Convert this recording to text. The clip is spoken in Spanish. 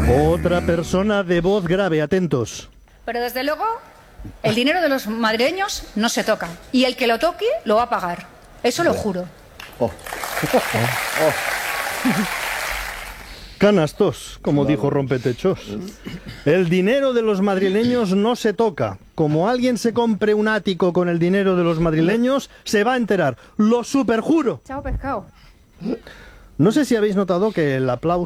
Otra persona de voz grave, atentos. Pero desde luego, el dinero de los madrileños no se toca. Y el que lo toque, lo va a pagar. Eso lo juro. Canastos, como dijo Rompetechos. El dinero de los madrileños no se toca. Como alguien se compre un ático con el dinero de los madrileños, se va a enterar. Lo superjuro. Chao, pescado. No sé si habéis notado que el aplauso